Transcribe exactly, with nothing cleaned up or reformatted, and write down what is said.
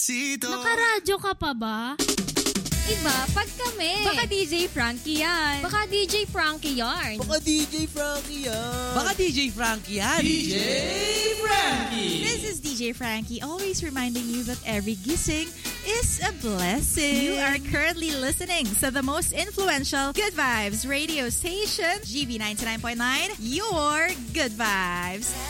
Despacito. Nakaradyo ka pa ba? Iba, pag kami. Baka D J Frankie yan. Baka D J Frankie yarn. Baka D J Frankie yan. Baka D J Frankie yan. D J Frankie. This is D J Frankie, always reminding you that every gising is a blessing. You are currently listening to the most influential Good Vibes radio station, G B ninety-nine point nine, your Good Vibes.